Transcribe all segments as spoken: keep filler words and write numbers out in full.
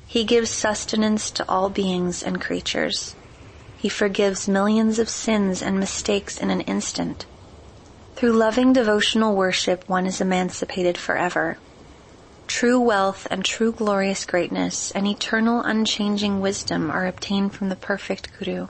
He gives sustenance to all beings and creatures. He forgives millions of sins and mistakes in an instant. Through loving devotional worship, one is emancipated forever. True wealth and true glorious greatness and eternal unchanging wisdom are obtained from the perfect Guru.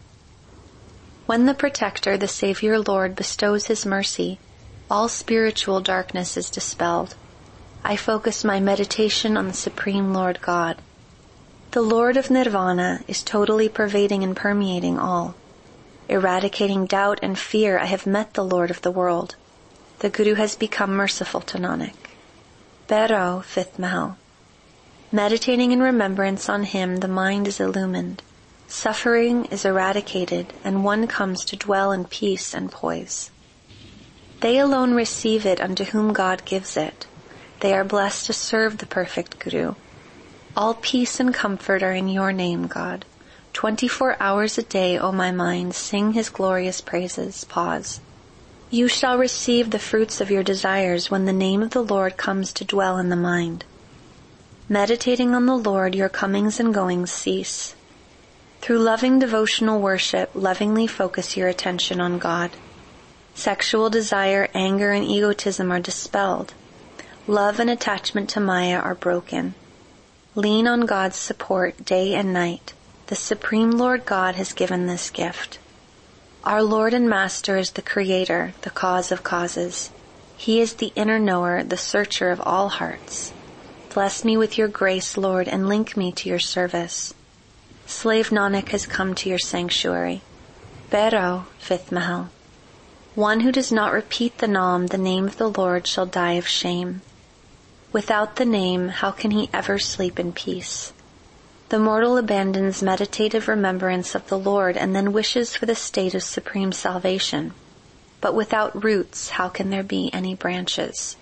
When the Protector, the Savior Lord, bestows his mercy, all spiritual darkness is dispelled. I focus my meditation on the Supreme Lord God. The Lord of Nirvana is totally pervading and permeating all. Eradicating doubt and fear, I have met the Lord of the world. The Guru has become merciful to Nanak. Bhairav, fifth Mahal. Meditating in remembrance on him, the mind is illumined. Suffering is eradicated, and one comes to dwell in peace and poise. They alone receive it unto whom God gives it. They are blessed to serve the perfect Guru. All peace and comfort are in your name, God. Twenty-four hours a day, O my mind, sing his glorious praises. Pause. You shall receive the fruits of your desires when the name of the Lord comes to dwell in the mind. Meditating on the Lord, your comings and goings cease. Through loving devotional worship, lovingly focus your attention on God. Sexual desire, anger, and egotism are dispelled. Love and attachment to Maya are broken. Lean on God's support day and night. The Supreme Lord God has given this gift. Our Lord and Master is the Creator, the cause of causes. He is the inner knower, the searcher of all hearts. Bless me with your grace, Lord, and link me to your service. Slave Nanak has come to your sanctuary. Bhairav, fifth Mahal. One who does not repeat the Nam, the name of the Lord, shall die of shame. Without the name, how can he ever sleep in peace? The mortal abandons meditative remembrance of the Lord and then wishes for the state of supreme salvation. But without roots, how can there be any branches?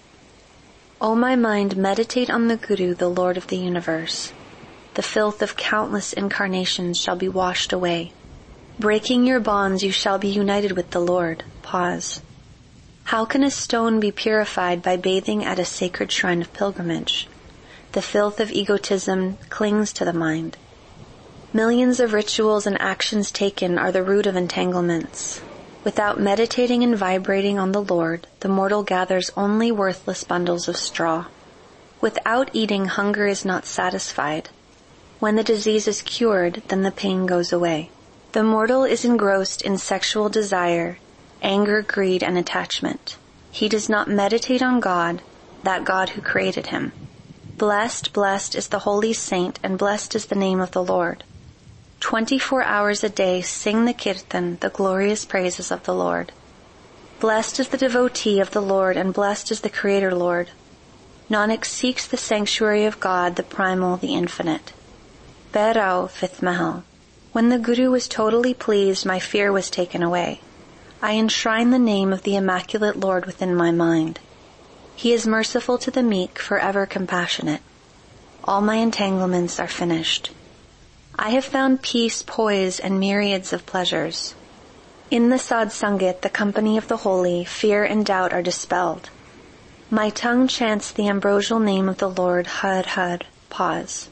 O my mind, meditate on the Guru, the Lord of the universe. The filth of countless incarnations shall be washed away. Breaking your bonds, you shall be united with the Lord. Pause. How can a stone be purified by bathing at a sacred shrine of pilgrimage? The filth of egotism clings to the mind. Millions of rituals and actions taken are the root of entanglements. Without meditating and vibrating on the Lord, the mortal gathers only worthless bundles of straw. Without eating, hunger is not satisfied. When the disease is cured, then the pain goes away. The mortal is engrossed in sexual desire, anger, greed, and attachment. He does not meditate on God, that God who created him. Blessed, blessed is the holy saint, and blessed is the name of the Lord. Twenty-four hours a day sing the kirtan, the glorious praises of the Lord. Blessed is the devotee of the Lord, and blessed is the Creator Lord. Nanak seeks the sanctuary of God, the primal, the infinite. Bhairav, fifth Mahal. When the Guru was totally pleased, my fear was taken away. I enshrine the name of the Immaculate Lord within my mind. He is merciful to the meek, forever compassionate. All my entanglements are finished. I have found peace, poise, and myriads of pleasures. In the Sad Sangat, the company of the holy, fear and doubt are dispelled. My tongue chants the ambrosial name of the Lord, Har Har. Pause.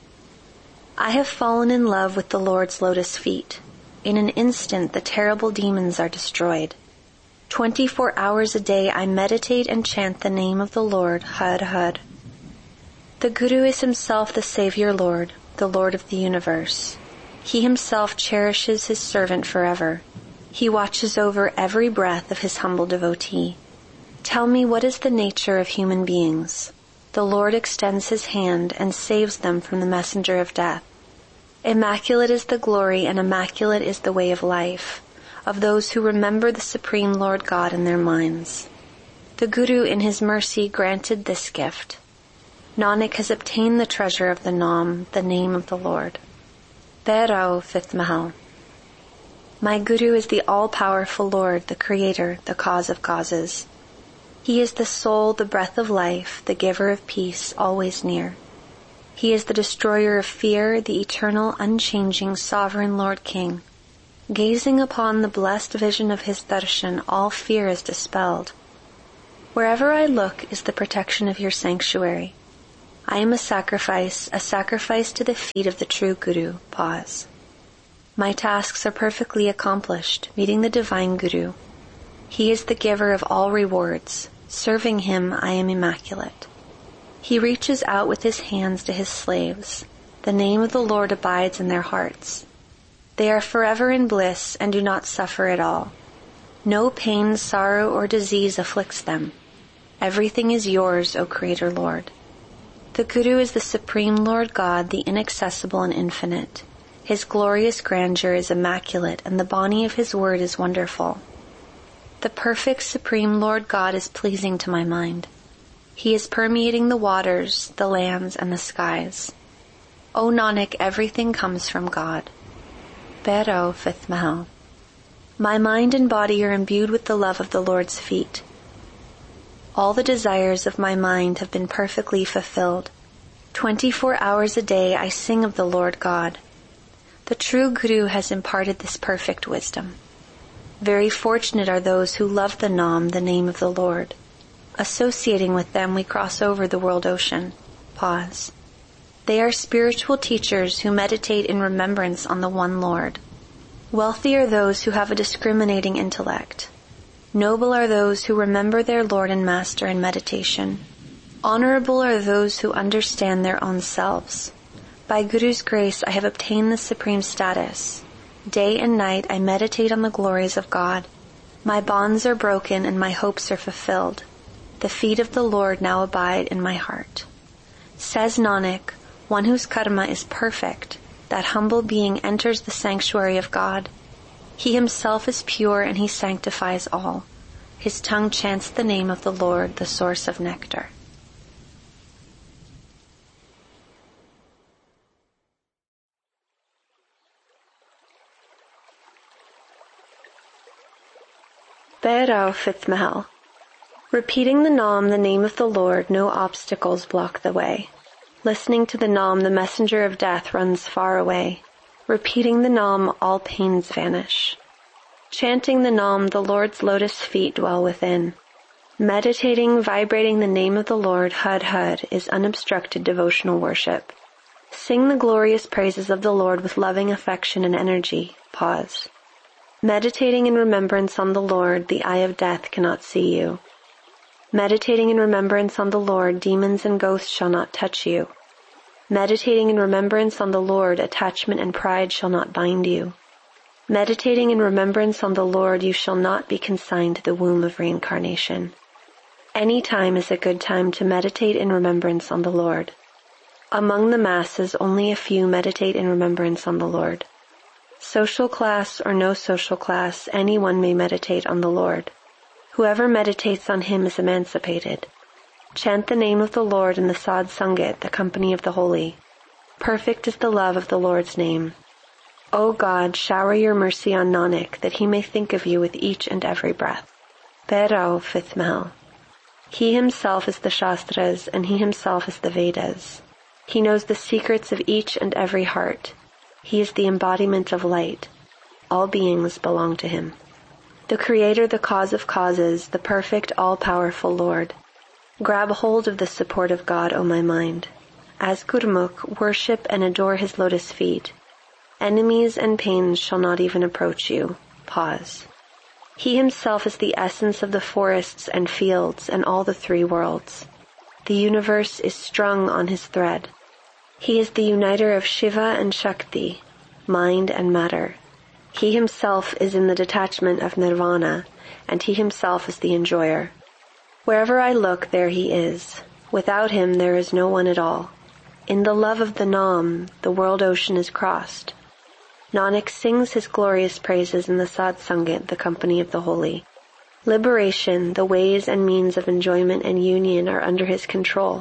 I have fallen in love with the Lord's lotus feet. In an instant, the terrible demons are destroyed. Twenty-four hours a day I meditate and chant the name of the Lord, Har Har. The Guru is himself the Savior Lord, the Lord of the universe. He himself cherishes his servant forever. He watches over every breath of his humble devotee. Tell me, what is the nature of human beings? The Lord extends his hand and saves them from the messenger of death. Immaculate is the glory and immaculate is the way of life of those who remember the Supreme Lord God in their minds. The Guru in his mercy granted this gift. Nanak has obtained the treasure of the Nam, the name of the Lord. Bhairav, fifth Mahal. My Guru is the all-powerful Lord, the Creator, the cause of causes. He is the soul, the breath of life, the giver of peace, always near. He is the destroyer of fear, the eternal, unchanging, sovereign Lord King. Gazing upon the blessed vision of his darshan, all fear is dispelled. Wherever I look is the protection of your sanctuary. I am a sacrifice, a sacrifice to the feet of the true Guru. Pause. My tasks are perfectly accomplished, meeting the divine Guru. He is the giver of all rewards. Serving him, I am immaculate. He reaches out with his hands to his slaves. The name of the Lord abides in their hearts. They are forever in bliss and do not suffer at all. No pain, sorrow, or disease afflicts them. Everything is yours, O Creator Lord. The Guru is the Supreme Lord God, the inaccessible and infinite. His glorious grandeur is immaculate, and the Bani of his word is wonderful. The perfect Supreme Lord God is pleasing to my mind. He is permeating the waters, the lands, and the skies. O Nanak, everything comes from God. Bhairav, fifth Mahal. My mind and body are imbued with the love of the Lord's feet. All the desires of my mind have been perfectly fulfilled. Twenty-four hours a day I sing of the Lord God. The true Guru has imparted this perfect wisdom. Very fortunate are those who love the Nam, the name of the Lord. Associating with them, we cross over the world ocean. Pause. They are spiritual teachers who meditate in remembrance on the one Lord. Wealthy are those who have a discriminating intellect. Noble are those who remember their Lord and Master in meditation. Honorable are those who understand their own selves. By Guru's grace, I have obtained the supreme status. Day and night, I meditate on the glories of God. My bonds are broken and my hopes are fulfilled. The feet of the Lord now abide in my heart. Says Nanak, one whose karma is perfect, that humble being enters the sanctuary of God. He himself is pure and he sanctifies all. His tongue chants the name of the Lord, the source of nectar. Bhairav, fifth Mahal. Repeating the Nam, the name of the Lord, no obstacles block the way. Listening to the Nam, the messenger of death runs far away. Repeating the Nam, all pains vanish. Chanting the Nam, the Lord's lotus feet dwell within. Meditating, vibrating the name of the Lord, Hud Hud, is unobstructed devotional worship. Sing the glorious praises of the Lord with loving affection and energy. Pause. Meditating in remembrance on the Lord, the eye of death cannot see you. Meditating in remembrance on the Lord, demons and ghosts shall not touch you. Meditating in remembrance on the Lord, attachment and pride shall not bind you. Meditating in remembrance on the Lord, you shall not be consigned to the womb of reincarnation. Any time is a good time to meditate in remembrance on the Lord. Among the masses, only a few meditate in remembrance on the Lord. Social class or no social class, anyone may meditate on the Lord. Whoever meditates on him is emancipated. Chant the name of the Lord in the Sad Sangat, the company of the holy. Perfect is the love of the Lord's name. O God, shower your mercy on Nanak, that he may think of you with each and every breath. Bhairav, fifth Mahal. He himself is the Shastras, and he himself is the Vedas. He knows the secrets of each and every heart. He is the embodiment of light. All beings belong to him. The Creator, the cause of causes, the perfect, all-powerful Lord. Grab hold of the support of God, O my mind. As Gurmukh, worship and adore his lotus feet. Enemies and pains shall not even approach you. Pause. He himself is the essence of the forests and fields and all the three worlds. The universe is strung on his thread. He is the uniter of Shiva and Shakti, mind and matter. He himself is in the detachment of nirvana, and he himself is the enjoyer. Wherever I look, there he is. Without him, there is no one at all. In the love of the Nam, the world ocean is crossed. Nanak sings his glorious praises in the Sad Sangat, the company of the holy. Liberation, the ways and means of enjoyment and union are under his control.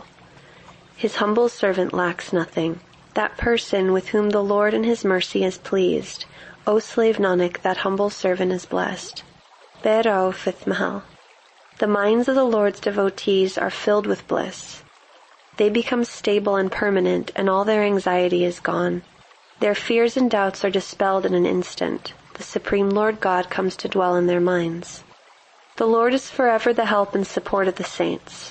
His humble servant lacks nothing. That person with whom the Lord in his mercy is pleased, O slave Nanak, that humble servant is blessed. Bhairav, fifth Mahal. The minds of the Lord's devotees are filled with bliss. They become stable and permanent, and all their anxiety is gone. Their fears and doubts are dispelled in an instant. The Supreme Lord God comes to dwell in their minds. The Lord is forever the help and support of the saints.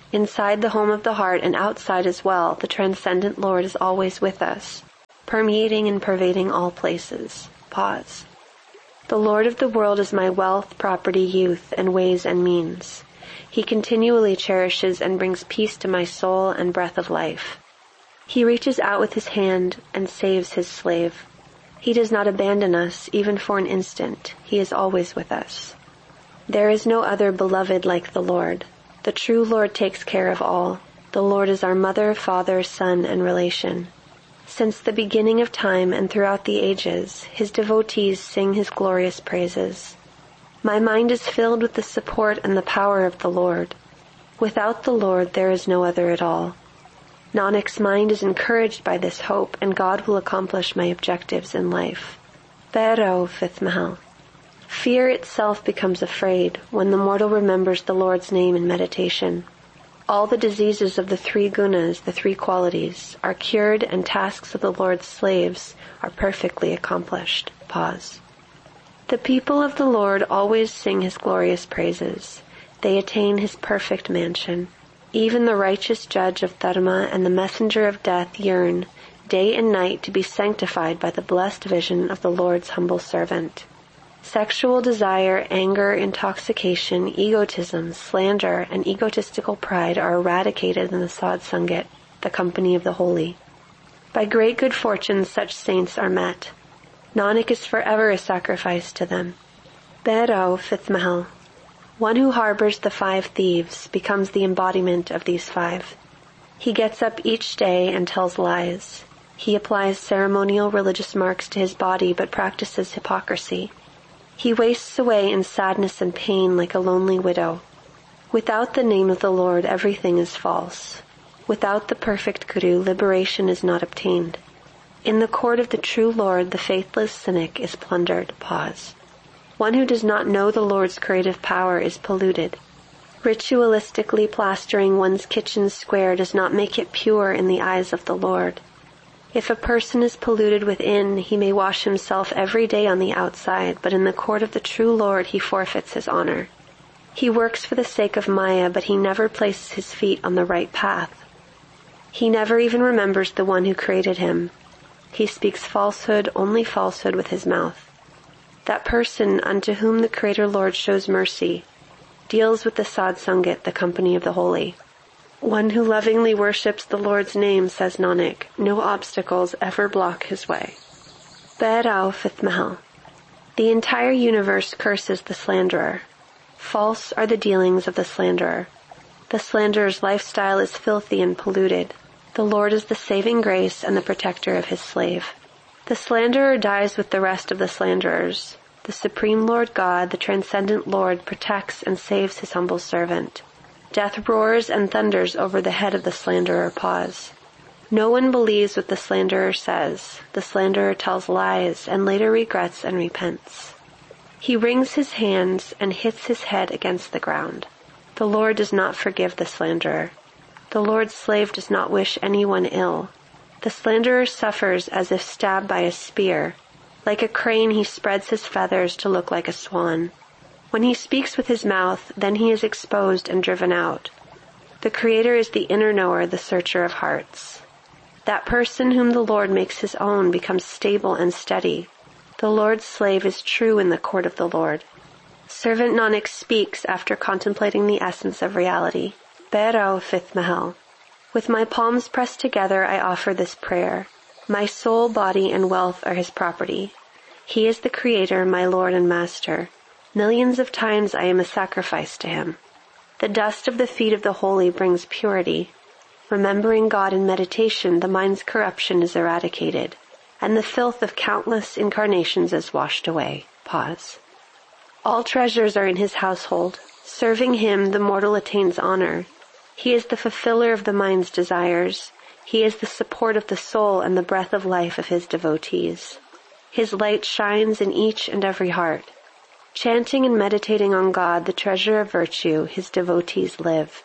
Inside the home of the heart and outside as well, the transcendent Lord is always with us, permeating and pervading all places. Pause. The Lord of the world is my wealth, property, youth, and ways and means. He continually cherishes and brings peace to my soul and breath of life. He reaches out with his hand and saves his slave. He does not abandon us, even for an instant. He is always with us. There is no other beloved like the Lord. The true Lord takes care of all. The Lord is our mother, father, son, and relation. Since the beginning of time and throughout the ages, his devotees sing his glorious praises. My mind is filled with the support and the power of the Lord. Without the Lord, there is no other at all. Nanak's mind is encouraged by this hope, and God will accomplish my objectives in life. Bhairav, fifth Mahal. Fear itself becomes afraid when the mortal remembers the Lord's name in meditation. All the diseases of the three gunas, the three qualities, are cured, and tasks of the Lord's slaves are perfectly accomplished. Pause. The people of the Lord always sing his glorious praises. They attain his perfect mansion. Even the righteous judge of Dharma and the messenger of death yearn, day and night, to be sanctified by the blessed vision of the Lord's humble servant. Sexual desire, anger, intoxication, egotism, slander, and egotistical pride are eradicated in the Sadsangat, the company of the holy. By great good fortune such saints are met. Nanak is forever a sacrifice to them. Bhairav, fifth Mahal. One who harbors the five thieves becomes the embodiment of these five. He gets up each day and tells lies. He applies ceremonial religious marks to his body but practices hypocrisy. He wastes away in sadness and pain like a lonely widow. Without the name of the Lord, everything is false. Without the perfect Guru, liberation is not obtained. In the court of the true Lord, the faithless cynic is plundered. Pause. One who does not know the Lord's creative power is polluted. Ritualistically plastering one's kitchen square does not make it pure in the eyes of the Lord. If a person is polluted within, he may wash himself every day on the outside, but in the court of the true Lord he forfeits his honor. He works for the sake of Maya, but he never places his feet on the right path. He never even remembers the one who created him. He speaks falsehood, only falsehood, with his mouth. That person unto whom the Creator Lord shows mercy deals with the Sadsangat, the company of the holy. One who lovingly worships the Lord's name, says Nanak, no obstacles ever block his way. Bhairav, fifth Mahal. The entire universe curses the slanderer. False are the dealings of the slanderer. The slanderer's lifestyle is filthy and polluted. The Lord is the saving grace and the protector of his slave. The slanderer dies with the rest of the slanderers. The Supreme Lord God, the Transcendent Lord, protects and saves his humble servant. Death roars and thunders over the head of the slanderer. Pause. No one believes what the slanderer says. The slanderer tells lies and later regrets and repents. He wrings his hands and hits his head against the ground. The Lord does not forgive the slanderer. The Lord's slave does not wish anyone ill. The slanderer suffers as if stabbed by a spear. Like a crane, he spreads his feathers to look like a swan. When he speaks with his mouth, then he is exposed and driven out. The Creator is the inner knower, the searcher of hearts. That person whom the Lord makes his own becomes stable and steady. The Lord's slave is true in the court of the Lord. Servant Nanak speaks after contemplating the essence of reality. Bhairav, fifth Mahal. With my palms pressed together, I offer this prayer. My soul, body, and wealth are his property. He is the Creator, my Lord and Master. Millions of times I am a sacrifice to him. The dust of the feet of the holy brings purity. Remembering God in meditation, the mind's corruption is eradicated, and the filth of countless incarnations is washed away. Pause. All treasures are in his household. Serving him, the mortal attains honor. He is the fulfiller of the mind's desires. He is the support of the soul and the breath of life of his devotees. His light shines in each and every heart. Chanting and meditating on God, the treasure of virtue, his devotees live.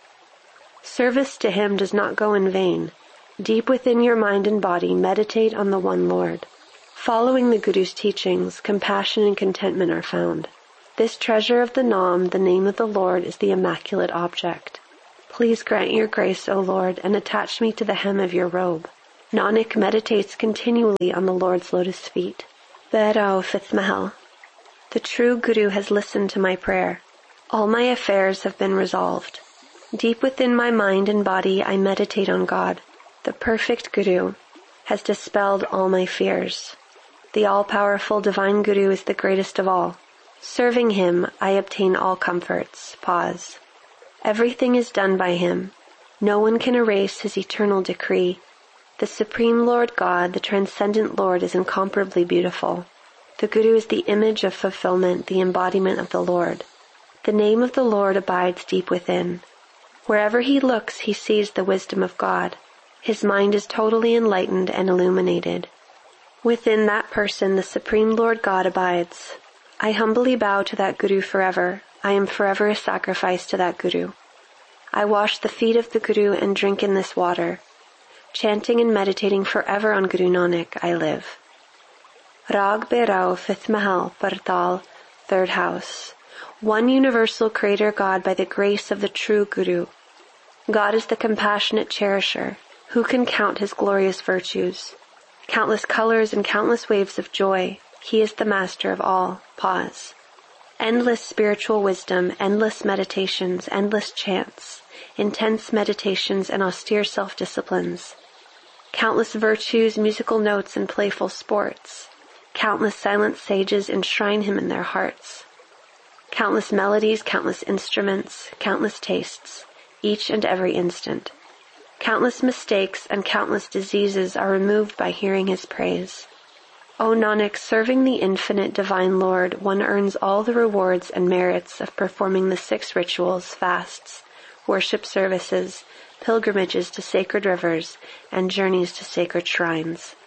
Service to him does not go in vain. Deep within your mind and body, meditate on the one Lord. Following the Guru's teachings, compassion and contentment are found. This treasure of the Nam, the name of the Lord, is the immaculate object. Please grant your grace, O Lord, and attach me to the hem of your robe. Nanak meditates continually on the Lord's lotus feet. Bhairao, fifth Mahal. The true Guru has listened to my prayer. All my affairs have been resolved. Deep within my mind and body I meditate on God. The perfect Guru has dispelled all my fears. The all-powerful divine Guru is the greatest of all. Serving him, I obtain all comforts. Pause. Everything is done by him. No one can erase his eternal decree. The Supreme Lord God, the Transcendent Lord, is incomparably beautiful. The Guru is the image of fulfillment, the embodiment of the Lord. The name of the Lord abides deep within. Wherever he looks, he sees the wisdom of God. His mind is totally enlightened and illuminated. Within that person, the Supreme Lord God abides. I humbly bow to that Guru forever. I am forever a sacrifice to that Guru. I wash the feet of the Guru and drink in this water. Chanting and meditating forever on Guru Nanak, I live. Rag Bhairao, fifth Mahal, Partal, third house. One universal creator God by the grace of the true Guru. God is the compassionate cherisher. Who can count his glorious virtues? Countless colors and countless waves of joy. He is the master of all. Pause. Endless spiritual wisdom, endless meditations, endless chants, intense meditations and austere self-disciplines. Countless virtues, musical notes, and playful sports. Countless silent sages enshrine him in their hearts. Countless melodies, countless instruments, countless tastes, each and every instant. Countless mistakes and countless diseases are removed by hearing his praise. O Nanak, serving the infinite divine Lord, one earns all the rewards and merits of performing the six rituals, fasts, worship services, pilgrimages to sacred rivers, and journeys to sacred shrines.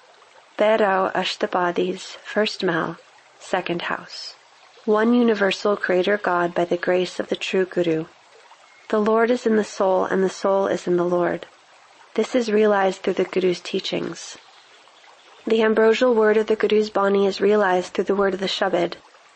Bhairao Ashtabadis, first Mahal, second house. One universal creator God by the grace of the true Guru. The Lord is in the soul and the soul is in the Lord. This is realized through the Guru's teachings. The ambrosial word of the Guru's Bani is realized through the word of the Shabad.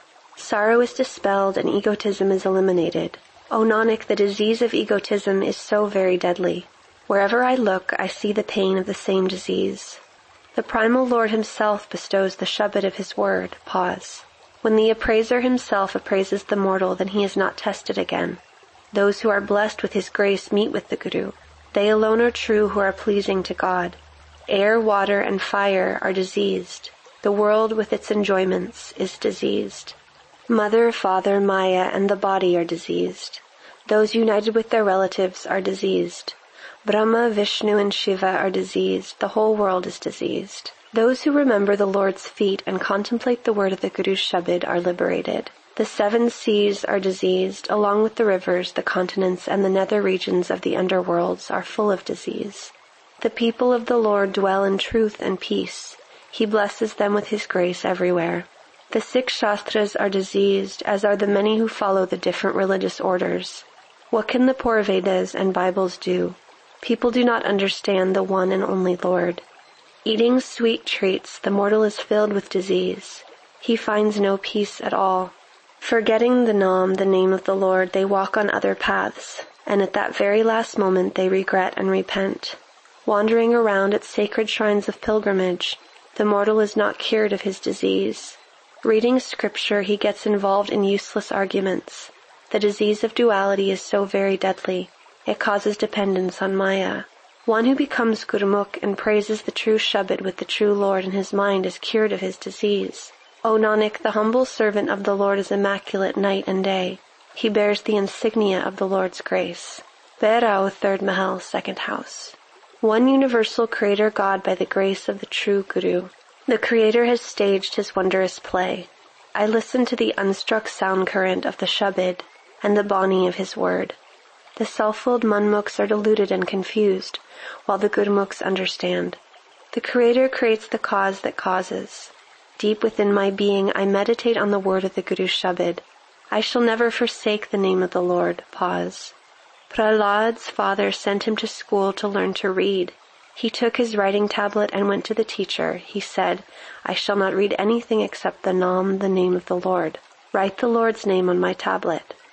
Sorrow is dispelled and egotism is eliminated. O Nanak, the disease of egotism is so very deadly. Wherever I look, I see the pain of the same disease. The primal Lord himself bestows the Shabad of his word. Pause. When the appraiser himself appraises the mortal, then he is not tested again. Those who are blessed with his grace meet with the Guru. They alone are true who are pleasing to God. Air, water, and fire are diseased. The world with its enjoyments is diseased. Mother, father, Maya, and the body are diseased. Those united with their relatives are diseased. Brahma, Vishnu, and Shiva are diseased. The whole world is diseased. Those who remember the Lord's feet and contemplate the word of the Guru's Shabad are liberated. The seven seas are diseased, along with the rivers, the continents, and the nether regions of the underworlds are full of disease. The people of the Lord dwell in truth and peace. He blesses them with his grace everywhere. The six Shastras are diseased, as are the many who follow the different religious orders. What can the poor Vedas and Bibles do? People do not understand the one and only Lord. Eating sweet treats, the mortal is filled with disease. He finds no peace at all. Forgetting the Nam, the name of the Lord, they walk on other paths, and at that very last moment they regret and repent. Wandering around at sacred shrines of pilgrimage, the mortal is not cured of his disease. Reading scripture, he gets involved in useless arguments. The disease of duality is so very deadly. It causes dependence on Maya. One who becomes Gurmukh and praises the true Shabad with the true Lord in his mind is cured of his disease. O Nanak, the humble servant of the Lord is immaculate night and day. He bears the insignia of the Lord's grace. Bhairao, third Mahal, second house. One universal creator God by the grace of the true Guru. The Creator has staged his wondrous play. I listen to the unstruck sound current of the Shabad and the Bani of his word. The self-willed Manmukhs are deluded and confused, while the Gurmukhs understand. The Creator creates the cause that causes. Deep within my being, I meditate on the word of the Guru's Shabad. I shall never forsake the name of the Lord. Pause. Prahlad's father sent him to school to learn to read. He took his writing tablet and went to the teacher. He said, I shall not read anything except the Nam, the name of the Lord. Write the Lord's name on my tablet.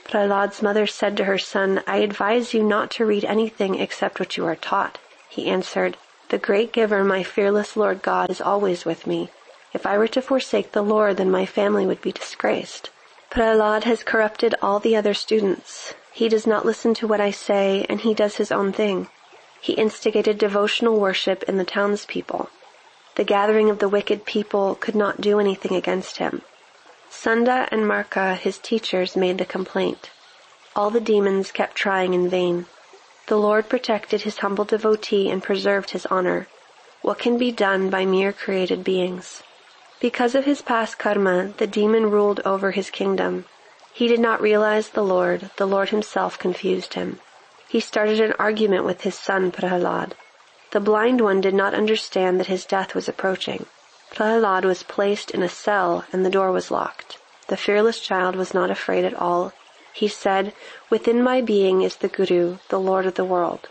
Prahlad's mother said to her son, I advise you not to read anything except what you are taught. He answered, The great giver, my fearless Lord God, is always with me. If I were to forsake the Lord, then my family would be disgraced. Prahlad has corrupted all the other students. He does not listen to what I say, and he does his own thing. He instigated devotional worship in the townspeople. The gathering of the wicked people could not do anything against him. Sunda and Marka, his teachers, made the complaint. All the demons kept trying in vain. The Lord protected his humble devotee and preserved his honor. What can be done by mere created beings? Because of his past karma, the demon ruled over his kingdom. He did not realize the Lord. The Lord himself confused him. He started an argument with his son Prahlad. The blind one did not understand that his death was approaching. Prahlad was placed in a cell and the door was locked. The fearless child was not afraid at all. He said, Within my being is the Guru, the Lord of the world.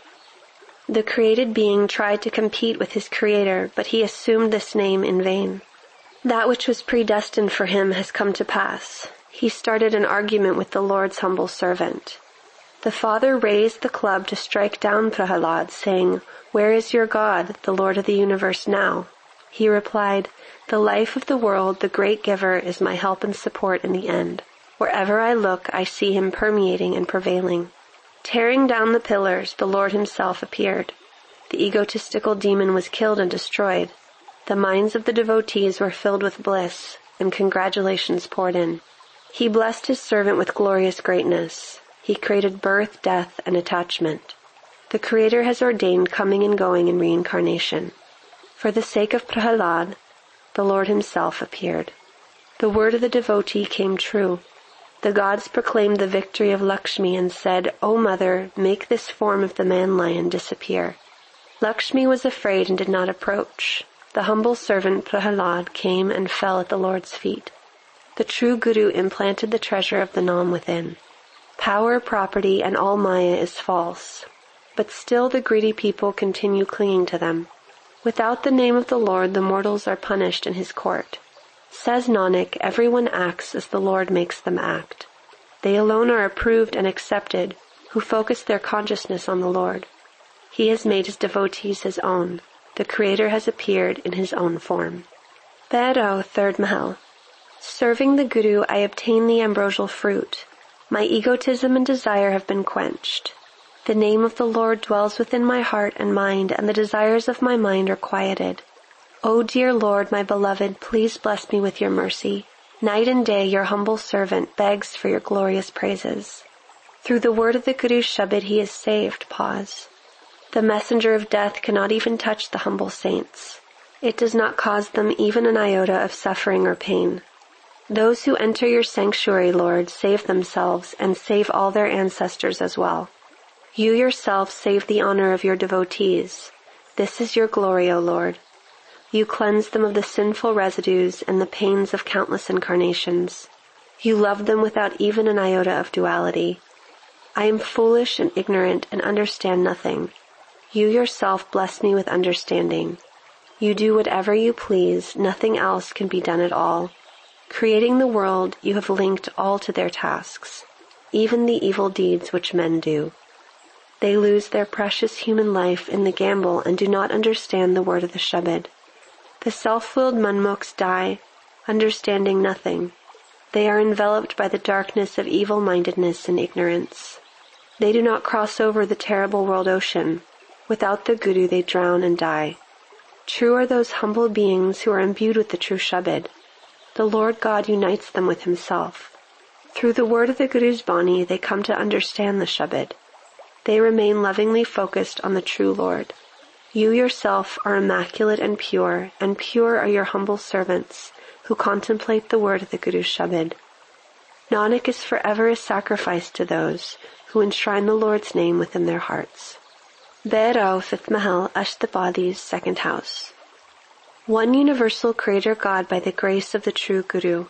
The created being tried to compete with his creator, but he assumed this name in vain. That which was predestined for him has come to pass. He started an argument with the Lord's humble servant. The father raised the club to strike down Prahlad, saying, Where is your God, the Lord of the universe now? He replied, The life of the world, the great giver, is my help and support in the end. Wherever I look, I see him permeating and prevailing. Tearing down the pillars, the Lord himself appeared. The egotistical demon was killed and destroyed. The minds of the devotees were filled with bliss, and congratulations poured in. He blessed his servant with glorious greatness. He created birth, death, and attachment. The Creator has ordained coming and going in reincarnation. For the sake of Prahlad, the Lord himself appeared. The word of the devotee came true. The gods proclaimed the victory of Lakshmi and said, O mother, make this form of the man-lion disappear. Lakshmi was afraid and did not approach. The humble servant Prahlad came and fell at the Lord's feet. The true Guru implanted the treasure of the Nam within. Power, property, and all Maya is false. But still the greedy people continue clinging to them. Without the name of the Lord, the mortals are punished in his court. Says Nanak, everyone acts as the Lord makes them act. They alone are approved and accepted, who focus their consciousness on the Lord. He has made his devotees his own. The Creator has appeared in his own form. Bhairao, third Mahal. Serving the Guru, I obtain the ambrosial fruit. My egotism and desire have been quenched. The name of the Lord dwells within my heart and mind, and the desires of my mind are quieted. O dear Lord, my beloved, please bless me with your mercy. Night and day your humble servant begs for your glorious praises. Through the word of the Guru's Shabad he is saved. Pause. The messenger of death cannot even touch the humble saints. It does not cause them even an iota of suffering or pain. Those who enter your sanctuary, Lord, save themselves and save all their ancestors as well. You yourself save the honor of your devotees. This is your glory, O Lord. You cleanse them of the sinful residues and the pains of countless incarnations. You love them without even an iota of duality. I am foolish and ignorant and understand nothing. You yourself bless me with understanding. You do whatever you please, nothing else can be done at all. Creating the world, you have linked all to their tasks, even the evil deeds which men do. They lose their precious human life in the gamble and do not understand the word of the Shabad. The self-willed manmukhs die, understanding nothing. They are enveloped by the darkness of evil-mindedness and ignorance. They do not cross over the terrible world ocean. Without the Guru they drown and die. True are those humble beings who are imbued with the true Shabad. The Lord God unites them with himself. Through the word of the Guru's Bani they come to understand the Shabad. They remain lovingly focused on the true Lord. You yourself are immaculate and pure, and pure are your humble servants, who contemplate the word of the Guru's Shabad. Nanak is forever a sacrifice to those who enshrine the Lord's name within their hearts. Bhairao, fifth Mahal, Ashtapadi's second house. One universal Creator God by the grace of the true Guru.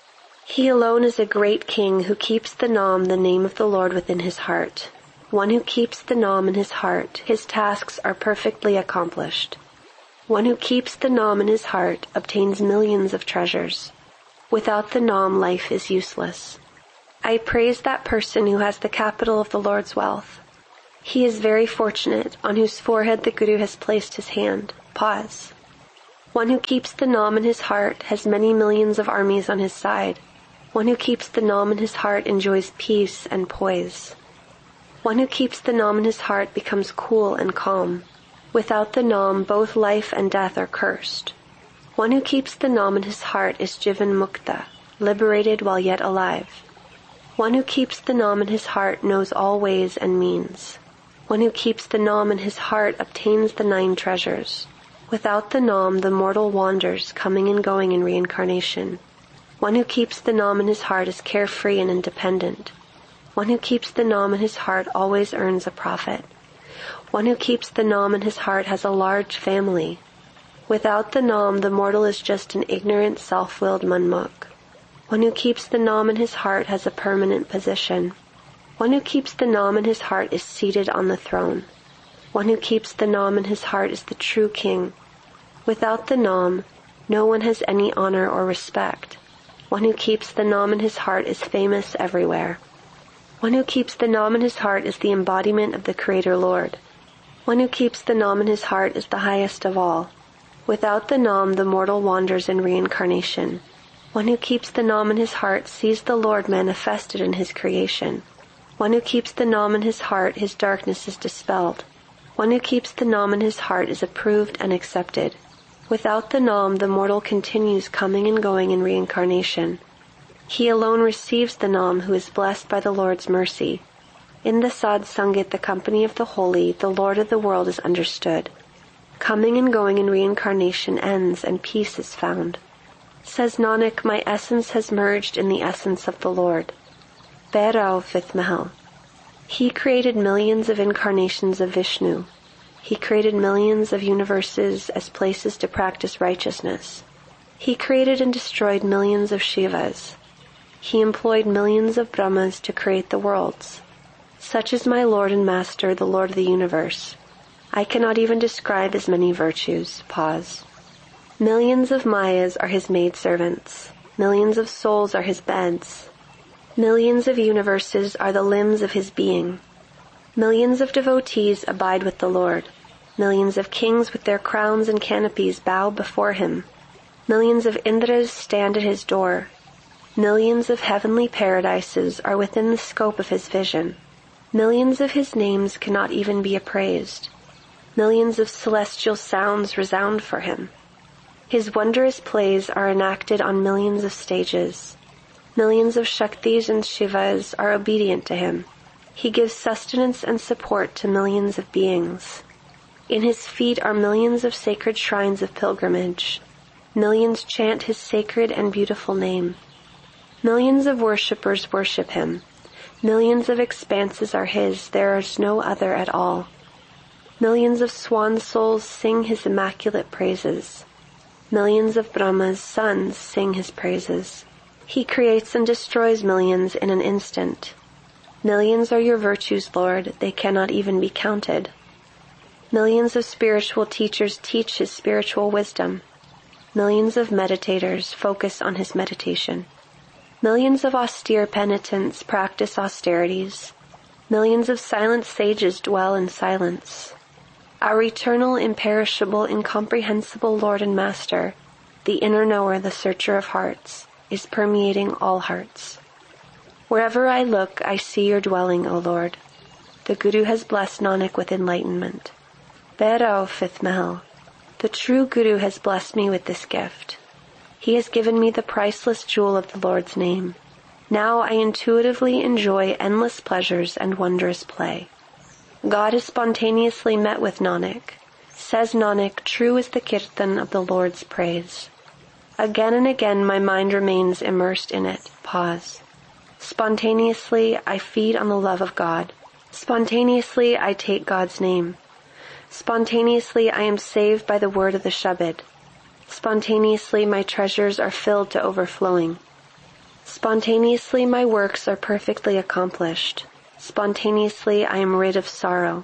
He alone is a great king who keeps the Nam, the name of the Lord, within his heart. One who keeps the Nam in his heart, his tasks are perfectly accomplished. One who keeps the Nam in his heart obtains millions of treasures. Without the Nam, life is useless. I praise that person who has the capital of the Lord's wealth. He is very fortunate, on whose forehead the Guru has placed his hand. Pause. One who keeps the Naam in his heart has many millions of armies on his side. One who keeps the Naam in his heart enjoys peace and poise. One who keeps the Naam in his heart becomes cool and calm. Without the Naam, both life and death are cursed. One who keeps the Naam in his heart is Jivan Mukta, liberated while yet alive. One who keeps the Naam in his heart knows all ways and means. One who keeps the Naam in his heart obtains the nine treasures. Without the Naam, the mortal wanders, coming and going in reincarnation. One who keeps the Naam in his heart is carefree and independent. One who keeps the Naam in his heart always earns a profit. One who keeps the Naam in his heart has a large family. Without the Naam, the mortal is just an ignorant, self-willed manmuk. One who keeps the Naam in his heart has a permanent position. One who keeps the Naam in his heart is seated on the throne. One who keeps the Naam in his heart is the true king. Without the Naam, no one has any honor or respect. One who keeps the Naam in his heart is famous everywhere. One who keeps the Naam in his heart is the embodiment of the Creator Lord. One who keeps the Naam in his heart is the highest of all. Without the Naam, the mortal wanders in reincarnation. One who keeps the Naam in his heart sees the Lord manifested in his creation. One who keeps the Naam in his heart, his darkness is dispelled. One who keeps the Naam in his heart is approved and accepted. Without the Naam, the mortal continues coming and going in reincarnation. He alone receives the Naam who is blessed by the Lord's mercy. In the Sad Sangat, the company of the holy, the Lord of the world is understood. Coming and going in reincarnation ends and peace is found. Says Nanak, my essence has merged in the essence of the Lord. Bhairav, fifth Mahal. He created millions of incarnations of Vishnu. He created millions of universes as places to practice righteousness. He created and destroyed millions of Shivas. He employed millions of Brahmas to create the worlds. Such is my Lord and Master, the Lord of the universe. I cannot even describe his many virtues. Pause. Millions of Mayas are his maidservants. Millions of souls are his beds. Millions of universes are the limbs of his being. Millions of devotees abide with the Lord. Millions of kings with their crowns and canopies bow before him. Millions of Indras stand at his door. Millions of heavenly paradises are within the scope of his vision. Millions of his names cannot even be appraised. Millions of celestial sounds resound for him. His wondrous plays are enacted on millions of stages. Millions of Shaktis and Shivas are obedient to him. He gives sustenance and support to millions of beings. In his feet are millions of sacred shrines of pilgrimage. Millions chant his sacred and beautiful name. Millions of worshippers worship him. Millions of expanses are his, there is no other at all. Millions of swan souls sing his immaculate praises. Millions of Brahma's sons sing his praises. He creates and destroys millions in an instant. Millions are your virtues, Lord, they cannot even be counted. Millions of spiritual teachers teach his spiritual wisdom. Millions of meditators focus on his meditation. Millions of austere penitents practice austerities. Millions of silent sages dwell in silence. Our eternal, imperishable, incomprehensible Lord and Master, the inner knower, the searcher of hearts, is permeating all hearts. Wherever I look, I see your dwelling, O Lord. The Guru has blessed Nanak with enlightenment. Bhairav, fifth Mahal. The true Guru has blessed me with this gift. He has given me the priceless jewel of the Lord's name. Now I intuitively enjoy endless pleasures and wondrous play. God has spontaneously met with Nanak. Says Nanak, true is the kirtan of the Lord's praise. Again and again my mind remains immersed in it. Pause. Spontaneously I feed on the love of God. Spontaneously I take God's name. Spontaneously I am saved by the word of the Shabad. Spontaneously my treasures are filled to overflowing. Spontaneously my works are perfectly accomplished. Spontaneously I am rid of sorrow.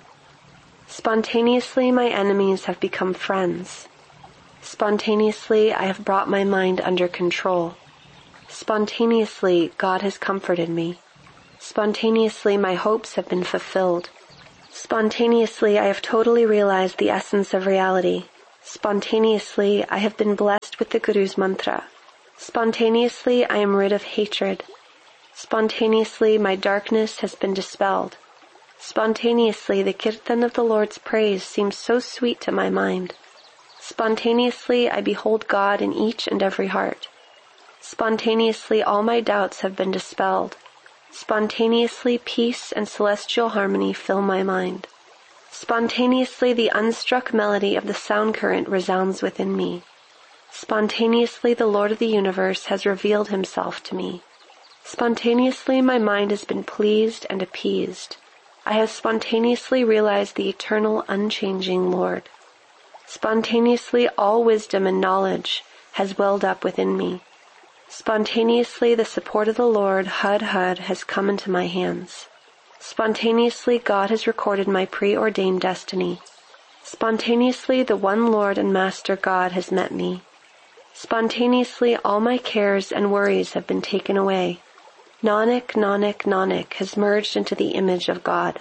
Spontaneously my enemies have become friends. Spontaneously I have brought my mind under control. Spontaneously God has comforted me. Spontaneously my hopes have been fulfilled. Spontaneously I have totally realized the essence of reality. Spontaneously I have been blessed with the Guru's mantra. Spontaneously I am rid of hatred. Spontaneously my darkness has been dispelled. Spontaneously the kirtan of the Lord's praise seems so sweet to my mind. Spontaneously I behold God in each and every heart. Spontaneously all my doubts have been dispelled. Spontaneously peace and celestial harmony fill my mind. Spontaneously the unstruck melody of the sound current resounds within me. Spontaneously the Lord of the universe has revealed himself to me. Spontaneously my mind has been pleased and appeased. I have spontaneously realized the eternal, unchanging Lord. Spontaneously all wisdom and knowledge has welled up within me. Spontaneously the support of the Lord, Hud Hud, has come into my hands. Spontaneously God has recorded my preordained destiny. Spontaneously the one Lord and Master God has met me. Spontaneously all my cares and worries have been taken away. Nanak, Nanak, Nanak has merged into the image of God.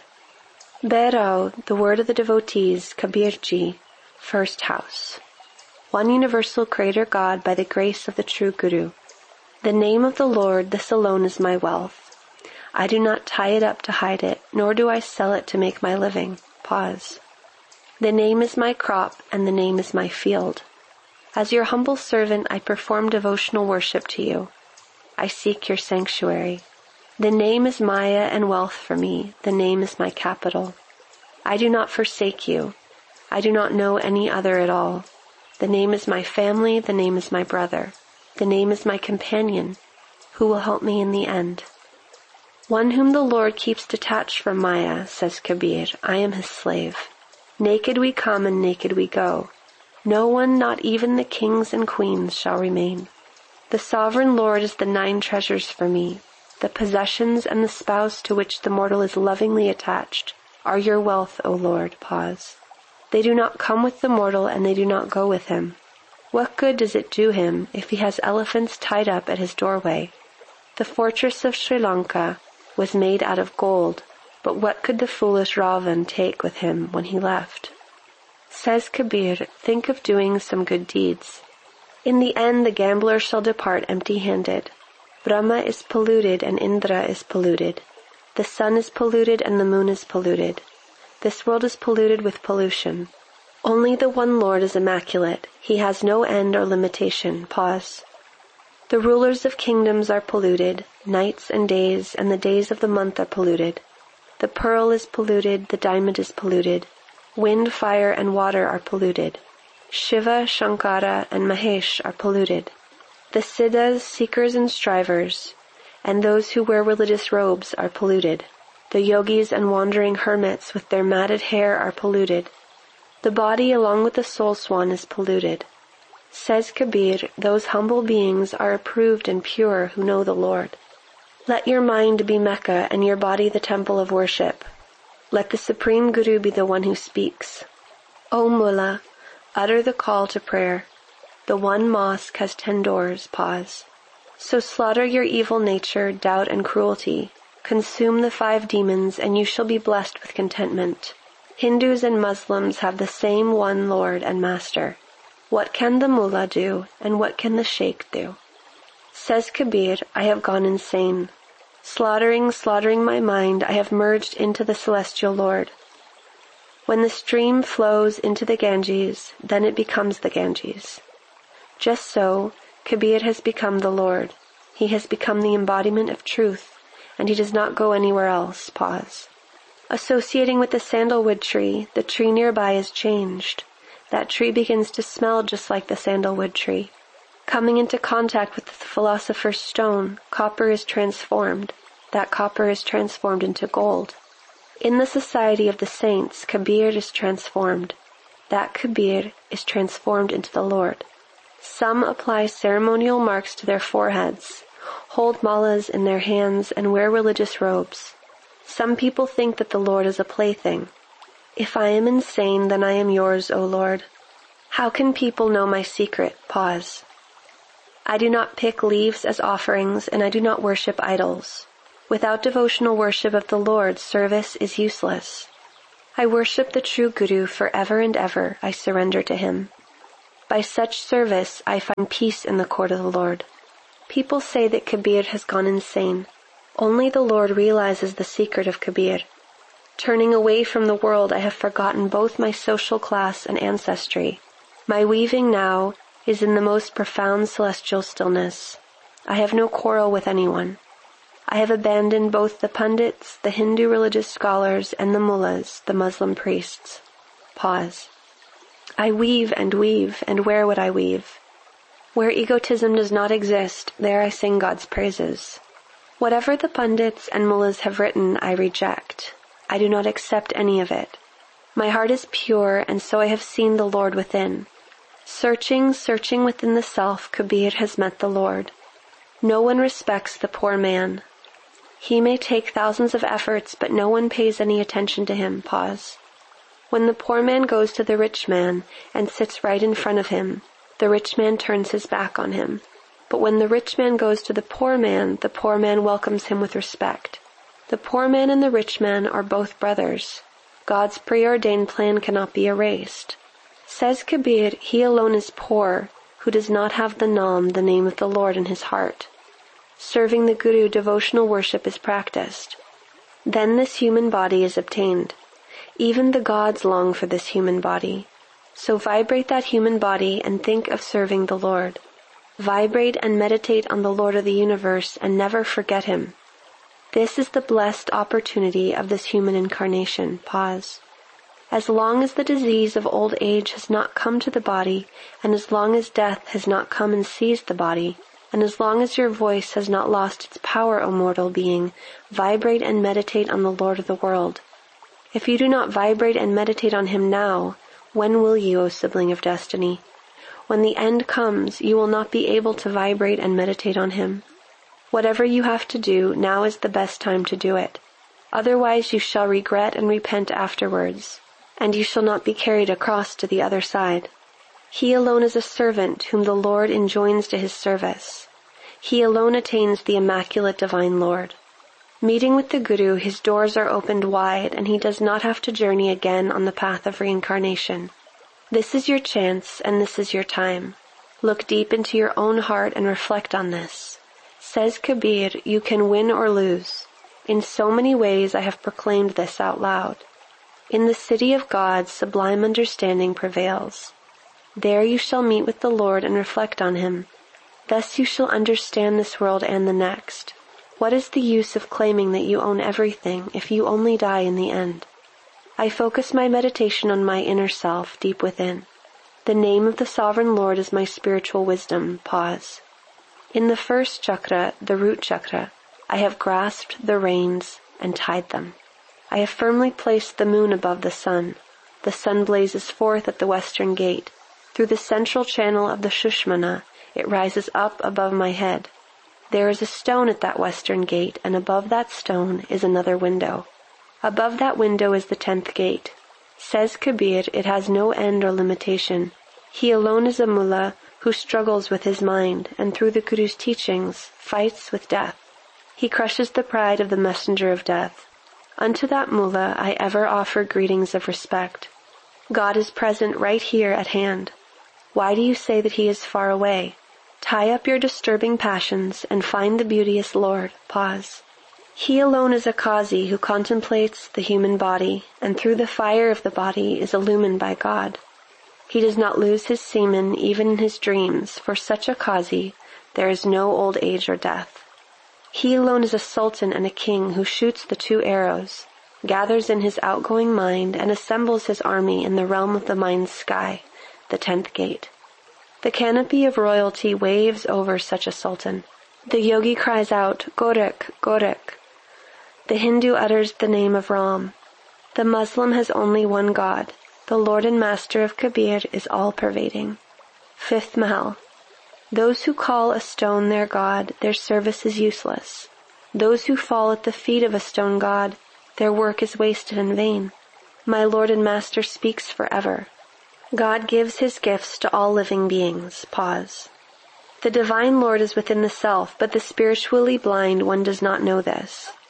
Bhairao, the word of the devotees, Kabirji, first house. One universal creator God by the grace of the true Guru. The name of the Lord, this alone is my wealth. I do not tie it up to hide it, nor do I sell it to make my living. Pause. The name is my crop, and the name is my field. As your humble servant, I perform devotional worship to you. I seek your sanctuary. The name is Maya and wealth for me. The name is my capital. I do not forsake you. I do not know any other at all. The name is my family. The name is my brother. The name is my companion, who will help me in the end. One whom the Lord keeps detached from Maya, says Kabir, I am his slave. Naked we come and naked we go. No one, not even the kings and queens, shall remain. The sovereign Lord is the nine treasures for me. The possessions and the spouse to which the mortal is lovingly attached are your wealth, O Lord. Pause. They do not come with the mortal and they do not go with him. What good does it do him if he has elephants tied up at his doorway? The fortress of Sri Lanka was made out of gold, but what could the foolish Ravan take with him when he left? Says Kabir, think of doing some good deeds. In the end the gambler shall depart empty-handed. Brahma is polluted and Indra is polluted. The sun is polluted and the moon is polluted. This world is polluted with pollution. Only the one Lord is immaculate. He has no end or limitation. Pause. The rulers of kingdoms are polluted. Nights and days and the days of the month are polluted. The pearl is polluted. The diamond is polluted. Wind, fire, and water are polluted. Shiva, Shankara, and Mahesh are polluted. The Siddhas, seekers and strivers, and those who wear religious robes are polluted. The yogis and wandering hermits with their matted hair are polluted. The body along with the soul swan is polluted. Says Kabir, those humble beings are approved and pure who know the Lord. Let your mind be Mecca and your body the temple of worship. Let the Supreme Guru be the one who speaks. O Mullah, utter the call to prayer. The one mosque has ten doors. Pause. So slaughter your evil nature, doubt, and cruelty. Consume the five demons, and you shall be blessed with contentment. Hindus and Muslims have the same one Lord and Master. What can the mullah do, and what can the sheikh do? Says Kabir, I have gone insane. Slaughtering, slaughtering my mind, I have merged into the celestial Lord. When the stream flows into the Ganges, then it becomes the Ganges. Just so, Kabir has become the Lord. He has become the embodiment of truth, and he does not go anywhere else. Pause. Associating with the sandalwood tree, the tree nearby is changed. That tree begins to smell just like the sandalwood tree. Coming into contact with the philosopher's stone, copper is transformed. That copper is transformed into gold. In the society of the saints, Kabir is transformed. That Kabir is transformed into the Lord. Some apply ceremonial marks to their foreheads, hold malas in their hands, and wear religious robes. Some people think that the Lord is a plaything. If I am insane, then I am yours, O Lord. How can people know my secret? Pause. I do not pick leaves as offerings, and I do not worship idols. Without devotional worship of the Lord, service is useless. I worship the true Guru forever and ever. I surrender to him. By such service, I find peace in the court of the Lord. People say that Kabir has gone insane. Only the Lord realizes the secret of Kabir. Turning away from the world, I have forgotten both my social class and ancestry. My weaving now is in the most profound celestial stillness. I have no quarrel with anyone. I have abandoned both the pundits, the Hindu religious scholars, and the mullahs, the Muslim priests. Pause. I weave and weave, and where would I weave? Where egotism does not exist, there I sing God's praises. Whatever the pundits and mullahs have written, I reject. I do not accept any of it. My heart is pure, and so I have seen the Lord within. Searching, searching within the self, Kabir has met the Lord. No one respects the poor man. He may take thousands of efforts, but no one pays any attention to him. Pause. When the poor man goes to the rich man and sits right in front of him, the rich man turns his back on him. But when the rich man goes to the poor man, the poor man welcomes him with respect. The poor man and the rich man are both brothers. God's preordained plan cannot be erased. Says Kabir, he alone is poor, who does not have the Naam, the name of the Lord, in his heart. Serving the Guru, devotional worship is practiced. Then this human body is obtained. Even the gods long for this human body. So vibrate that human body and think of serving the Lord. Vibrate and meditate on the Lord of the universe and never forget him. This is the blessed opportunity of this human incarnation. Pause. As long as the disease of old age has not come to the body, and as long as death has not come and seized the body, and as long as your voice has not lost its power, O mortal being, vibrate and meditate on the Lord of the world. If you do not vibrate and meditate on him now, when will you, O sibling of destiny? When the end comes, you will not be able to vibrate and meditate on him. Whatever you have to do, now is the best time to do it. Otherwise you shall regret and repent afterwards, and you shall not be carried across to the other side. He alone is a servant whom the Lord enjoins to his service. He alone attains the immaculate divine Lord. Meeting with the Guru, his doors are opened wide, and he does not have to journey again on the path of reincarnation. This is your chance, and this is your time. Look deep into your own heart and reflect on this. Says Kabir, you can win or lose. In so many ways I have proclaimed this out loud. In the city of God, sublime understanding prevails. There you shall meet with the Lord and reflect on him. Thus you shall understand this world and the next. What is the use of claiming that you own everything if you only die in the end? I focus my meditation on my inner self, deep within. The name of the Sovereign Lord is my spiritual wisdom. Pause. In the first chakra, the root chakra, I have grasped the reins and tied them. I have firmly placed the moon above the sun. The sun blazes forth at the western gate. Through the central channel of the Shushmana, it rises up above my head. There is a stone at that western gate, and above that stone is another window. Above that window is the tenth gate. Says Kabir, it has no end or limitation. He alone is a mullah who struggles with his mind, and through the Guru's teachings, fights with death. He crushes the pride of the messenger of death. Unto that mullah I ever offer greetings of respect. God is present right here at hand. Why do you say that he is far away? Tie up your disturbing passions and find the beauteous Lord. Pause. He alone is a Qazi who contemplates the human body, and through the fire of the body is illumined by God. He does not lose his semen even in his dreams. For such a Qazi, there is no old age or death. He alone is a sultan and a king who shoots the two arrows, gathers in his outgoing mind, and assembles his army in the realm of the mind's sky, the tenth gate. The canopy of royalty waves over such a sultan. The yogi cries out, Gorak, Gorak. The Hindu utters the name of Ram. The Muslim has only one God. The Lord and Master of Kabir is all-pervading. Fifth Mahal. Those who call a stone their God, their service is useless. Those who fall at the feet of a stone god, their work is wasted in vain. My Lord and Master speaks forever. God gives his gifts to all living beings. Pause. The divine Lord is within the self, but the spiritually blind one does not know this.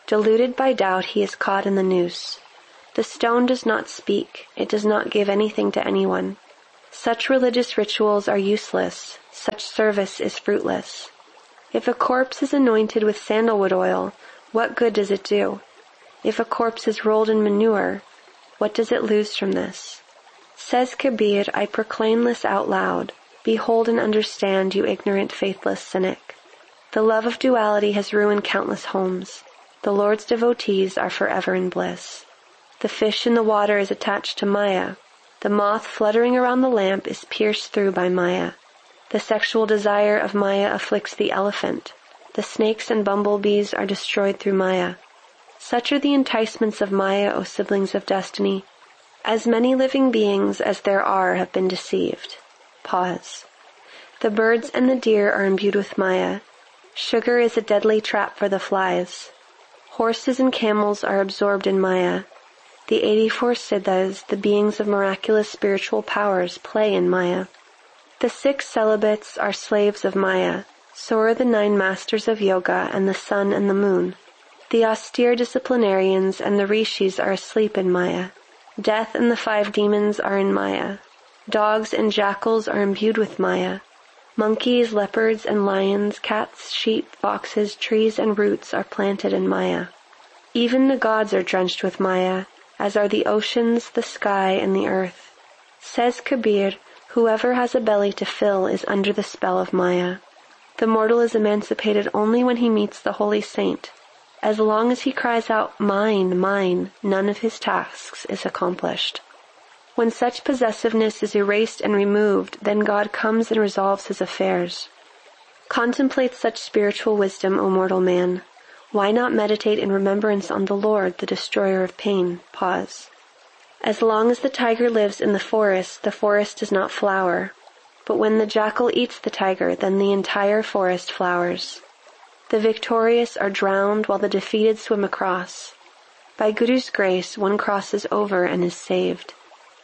Deluded by doubt, he is caught in the noose. The stone does not speak. It does not give anything to anyone. Such religious rituals are useless. Such service is fruitless. If a corpse is anointed with sandalwood oil, what good does it do? If a corpse is rolled in manure, what does it lose from this? Says Kabir, I proclaim this out loud. Behold and understand, you ignorant, faithless cynic. The love of duality has ruined countless homes. The Lord's devotees are forever in bliss. The fish in the water is attached to Maya. The moth fluttering around the lamp is pierced through by Maya. The sexual desire of Maya afflicts the elephant. The snakes and bumblebees are destroyed through Maya. Such are the enticements of Maya, O siblings of destiny. As many living beings as there are have been deceived. Pause. The birds and the deer are imbued with Maya. Sugar is a deadly trap for the flies. Horses and camels are absorbed in Maya. The eighty-four siddhas, the beings of miraculous spiritual powers, play in Maya. The six celibates are slaves of Maya. So are the nine masters of yoga and the sun and the moon. The austere disciplinarians and the rishis are asleep in Maya. Death and the five demons are in Maya. Dogs and jackals are imbued with Maya. Monkeys, leopards, and lions, cats, sheep, foxes, trees, and roots are planted in Maya. Even the gods are drenched with Maya, as are the oceans, the sky, and the earth. Says Kabir, whoever has a belly to fill is under the spell of Maya. The mortal is emancipated only when he meets the holy saint. As long as he cries out, mine, mine, none of his tasks is accomplished. When such possessiveness is erased and removed, then God comes and resolves his affairs. Contemplate such spiritual wisdom, O mortal man. Why not meditate in remembrance on the Lord, the destroyer of pain? Pause. As long as the tiger lives in the forest, the forest does not flower. But when the jackal eats the tiger, then the entire forest flowers. The victorious are drowned while the defeated swim across. By Guru's grace, one crosses over and is saved.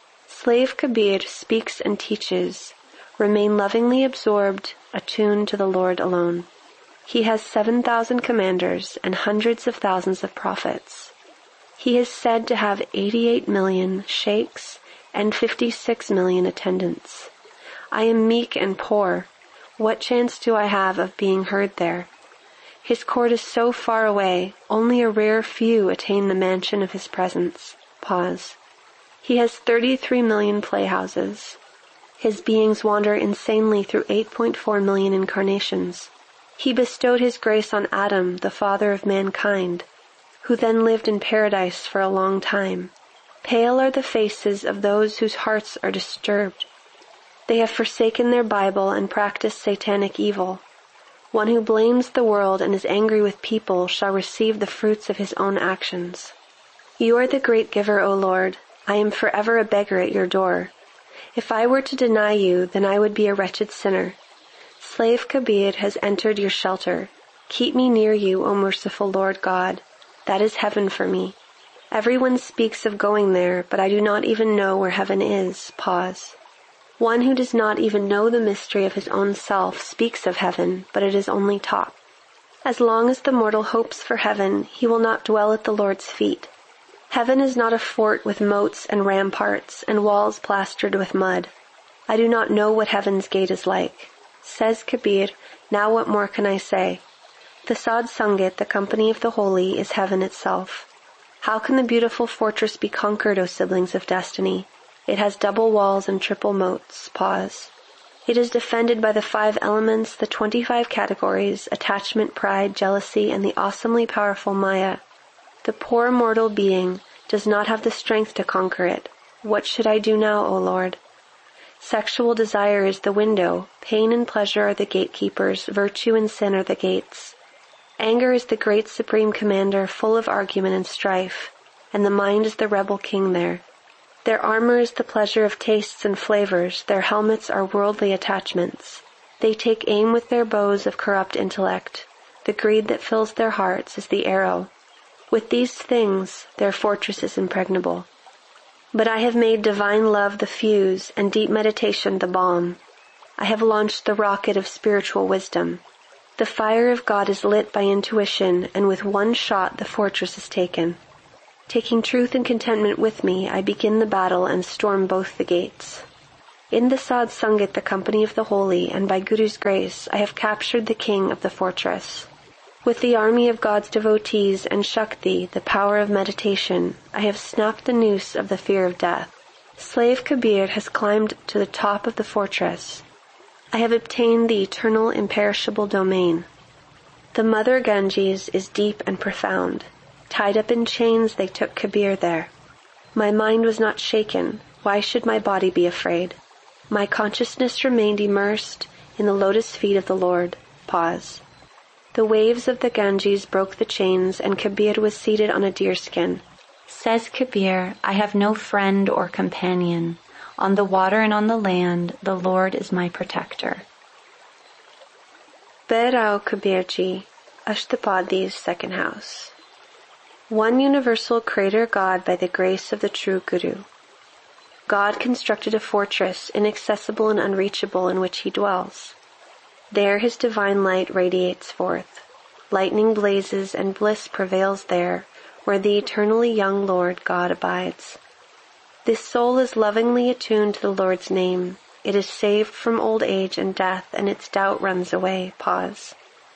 Slave Kabir speaks and teaches. Remain lovingly absorbed, attuned to the Lord alone. He has seven thousand commanders and hundreds of thousands of prophets. He is said to have eighty-eight million sheikhs and fifty-six million attendants. I am meek and poor. What chance do I have of being heard there? His court is so far away, only a rare few attain the mansion of his presence. Pause. He has thirty-three million playhouses. His beings wander insanely through eight point four million incarnations. He bestowed his grace on Adam, the father of mankind, who then lived in paradise for a long time. Pale are the faces of those whose hearts are disturbed. They have forsaken their Bible and practiced satanic evil. One who blames the world and is angry with people shall receive the fruits of his own actions. You are the great giver, O Lord. I am forever a beggar at your door. If I were to deny you, then I would be a wretched sinner. Slave Kabir has entered your shelter. Keep me near you, O merciful Lord God. That is heaven for me. Everyone speaks of going there, but I do not even know where heaven is. Pause. One who does not even know the mystery of his own self speaks of heaven, but it is only talk. As long as the mortal hopes for heaven, he will not dwell at the Lord's feet. Heaven is not a fort with moats and ramparts and walls plastered with mud. I do not know what heaven's gate is like. Says Kabir, now what more can I say? The Sad Sangat, the company of the holy, is heaven itself. How can the beautiful fortress be conquered, O siblings of destiny? It has double walls and triple moats. Pause. It is defended by the five elements, the twenty-five categories, attachment, pride, jealousy, and the awesomely powerful Maya. The poor mortal being does not have the strength to conquer it. What should I do now, O Lord? Sexual desire is the window. Pain and pleasure are the gatekeepers. Virtue and sin are the gates. Anger is the great supreme commander, full of argument and strife, and the mind is the rebel king there. Their armor is the pleasure of tastes and flavors. Their helmets are worldly attachments. They take aim with their bows of corrupt intellect. The greed that fills their hearts is the arrow. With these things, their fortress is impregnable. But I have made divine love the fuse and deep meditation the bomb. I have launched the rocket of spiritual wisdom. The fire of God is lit by intuition, and with one shot the fortress is taken. Taking truth and contentment with me, I begin the battle and storm both the gates. In the Sad Sangat, the company of the holy, and by Guru's grace, I have captured the king of the fortress. With the army of God's devotees and Shakti, the power of meditation, I have snapped the noose of the fear of death. Slave Kabir has climbed to the top of the fortress. I have obtained the eternal imperishable domain. The mother Ganges is deep and profound. Tied up in chains, they took Kabir there. My mind was not shaken. Why should my body be afraid? My consciousness remained immersed in the lotus feet of the Lord. Pause. The waves of the Ganges broke the chains, and Kabir was seated on a deerskin. Says Kabir, I have no friend or companion. On the water and on the land, the Lord is my protector. Bhairao Kabirji, Ashtapadi's second house. One universal creator God by the grace of the true Guru. God constructed a fortress, inaccessible and unreachable, in which he dwells. There his divine light radiates forth. Lightning blazes and bliss prevails there, where the eternally young Lord God abides. This soul is lovingly attuned to the Lord's name. It is saved from old age and death, and its doubt runs away. Pause.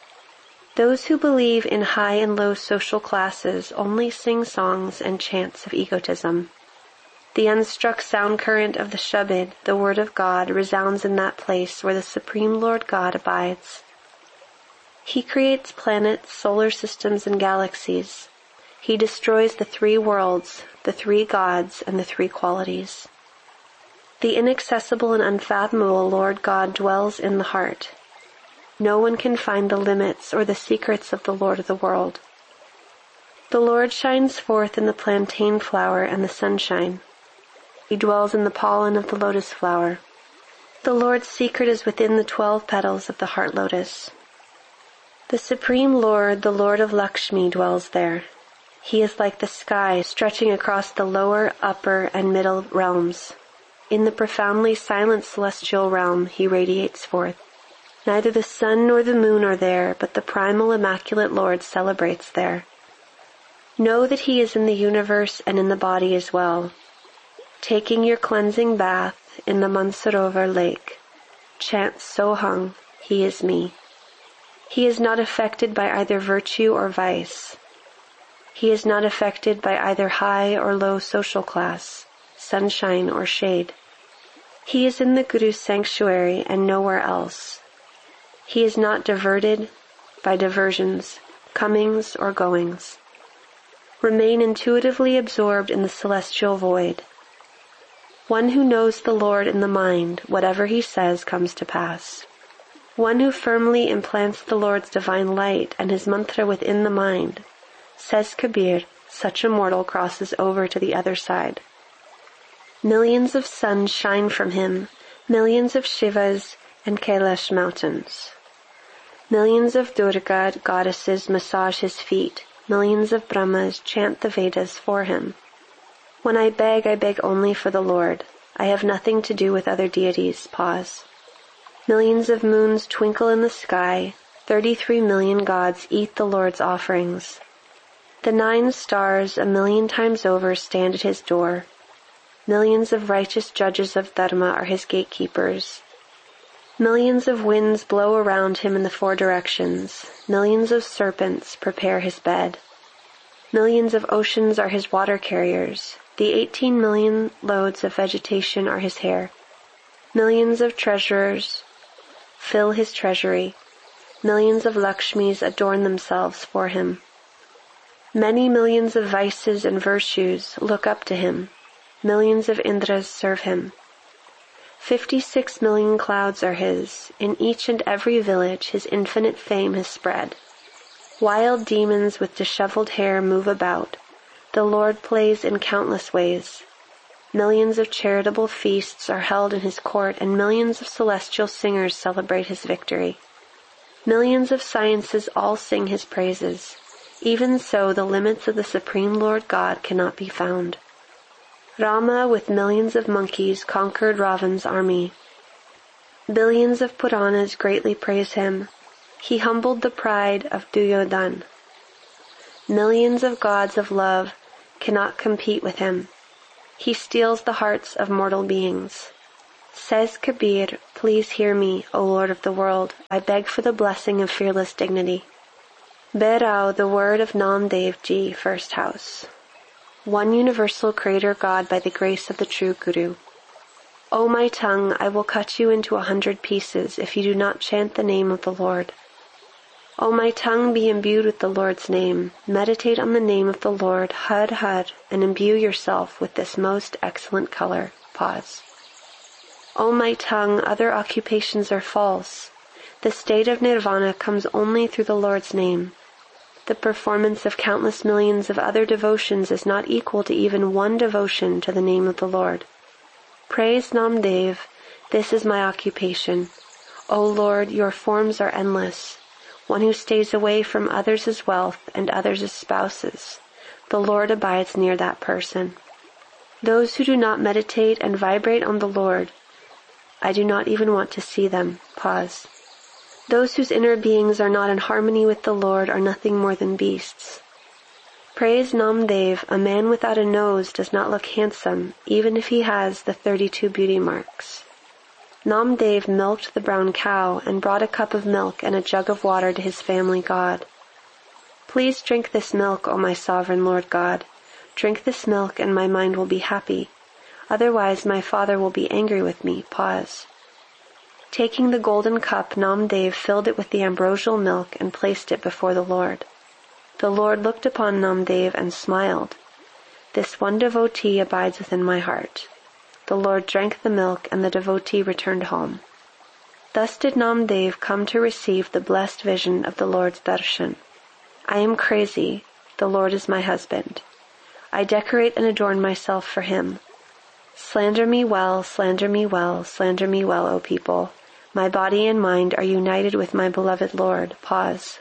Those who believe in high and low social classes only sing songs and chants of egotism. The unstruck sound current of the Shabad, the word of God, resounds in that place where the Supreme Lord God abides. He creates planets, solar systems, and galaxies. He destroys the three worlds, the three gods, and the three qualities. The inaccessible and unfathomable Lord God dwells in the heart. No one can find the limits or the secrets of the Lord of the world. The Lord shines forth in the plantain flower and the sunshine. He dwells in the pollen of the lotus flower. The Lord's secret is within the twelve petals of the heart lotus. The Supreme Lord, the Lord of Lakshmi, dwells there. He is like the sky stretching across the lower, upper, and middle realms. In the profoundly silent celestial realm he radiates forth. Neither the sun nor the moon are there, but the primal immaculate Lord celebrates there. Know that he is in the universe and in the body as well. Taking your cleansing bath in the Mansarovar lake, chant Soham, he is me. He is not affected by either virtue or vice. He is not affected by either high or low social class, sunshine or shade. He is in the Guru's sanctuary and nowhere else. He is not diverted by diversions, comings or goings. Remain intuitively absorbed in the celestial void. One who knows the Lord in the mind, whatever he says comes to pass. One who firmly implants the Lord's divine light and his mantra within the mind. Says Kabir, such a mortal crosses over to the other side. Millions of suns shine from him, millions of Shivas and Kailash mountains. Millions of Durga goddesses massage his feet, millions of Brahmas chant the Vedas for him. When I beg, I beg only for the Lord. I have nothing to do with other deities. Pause. Millions of moons twinkle in the sky. Thirty-three million gods eat the Lord's offerings. The nine stars a million times over stand at his door. Millions of righteous judges of Dharma are his gatekeepers. Millions of winds blow around him in the four directions. Millions of serpents prepare his bed. Millions of oceans are his water carriers. The eighteen million loads of vegetation are his hair. Millions of treasurers fill his treasury. Millions of Lakshmis adorn themselves for him. Many millions of vices and virtues look up to him. Millions of Indras serve him. Fifty-six million clouds are his. In each and every village his infinite fame has spread. Wild demons with disheveled hair move about. The Lord plays in countless ways. Millions of charitable feasts are held in his court, and millions of celestial singers celebrate his victory. Millions of sciences all sing his praises. Even so, the limits of the Supreme Lord God cannot be found. Rama with millions of monkeys conquered Ravan's army. Billions of Puranas greatly praise him. He humbled the pride of Duryodhan. Millions of gods of love cannot compete with him. He steals the hearts of mortal beings. Says Kabir, please hear me, O Lord of the world. I beg for the blessing of fearless dignity. Bhairao, the word of Namdev Ji, first house. One universal creator God by the grace of the true Guru. O my tongue, I will cut you into a hundred pieces if you do not chant the name of the Lord. O my tongue, be imbued with the Lord's name. Meditate on the name of the Lord, Had Had, and imbue yourself with this most excellent color. Pause. O my tongue, other occupations are false. The state of nirvana comes only through the Lord's name. The performance of countless millions of other devotions is not equal to even one devotion to the name of the Lord. Praise Namdev, this is my occupation. O Lord, your forms are endless. One who stays away from others' wealth and others' spouses. The Lord abides near that person. Those who do not meditate and vibrate on the Lord, I do not even want to see them. Pause. Those whose inner beings are not in harmony with the Lord are nothing more than beasts. Praise Namdev, a man without a nose does not look handsome, even if he has the thirty-two beauty marks. Namdev milked the brown cow and brought a cup of milk and a jug of water to his family god. Please drink this milk, O my sovereign Lord God. Drink this milk and my mind will be happy. Otherwise my father will be angry with me. Pause. Taking the golden cup, Namdev filled it with the ambrosial milk and placed it before the Lord. The Lord looked upon Namdev and smiled. This one devotee abides within my heart. The Lord drank the milk and the devotee returned home. Thus did Namdev come to receive the blessed vision of the Lord's darshan. I am crazy. The Lord is my husband. I decorate and adorn myself for him. Slander me well, slander me well, slander me well, O people. My body and mind are united with my beloved Lord. Pause.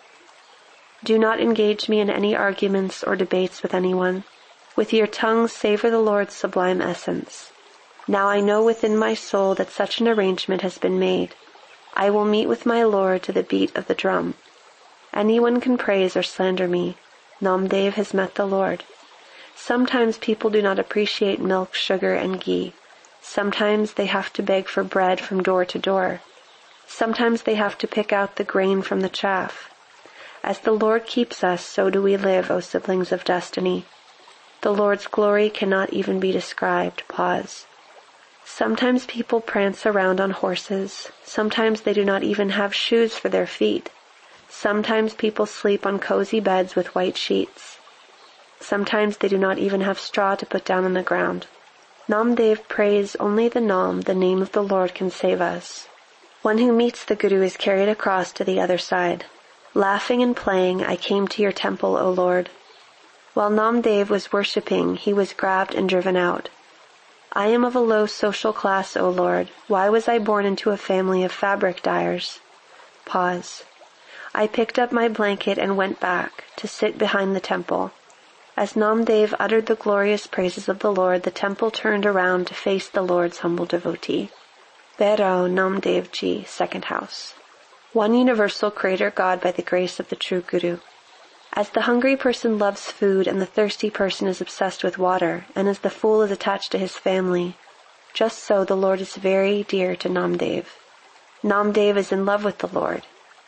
Do not engage me in any arguments or debates with anyone. With your tongues savor the Lord's sublime essence. Now I know within my soul that such an arrangement has been made. I will meet with my Lord to the beat of the drum. Anyone can praise or slander me. Namdev has met the Lord. Sometimes people do not appreciate milk, sugar, and ghee. Sometimes they have to beg for bread from door to door. Sometimes they have to pick out the grain from the chaff. As the Lord keeps us, so do we live, O siblings of destiny. The Lord's glory cannot even be described. Pause. Sometimes people prance around on horses. Sometimes they do not even have shoes for their feet. Sometimes people sleep on cozy beds with white sheets. Sometimes they do not even have straw to put down on the ground. Namdev prays only the Nam, the name of the Lord, can save us. One who meets the Guru is carried across to the other side. Laughing and playing, I came to your temple, O Lord. While Namdev was worshipping, he was grabbed and driven out. I am of a low social class, O Lord. Why was I born into a family of fabric dyers? Pause. I picked up my blanket and went back to sit behind the temple. As Namdev uttered the glorious praises of the Lord, the temple turned around to face the Lord's humble devotee. Bhairao, Namdev Ji, second house. One universal creator God by the grace of the true Guru. As the hungry person loves food and the thirsty person is obsessed with water, and as the fool is attached to his family, just so the Lord is very dear to Namdev. Namdev is in love with the Lord.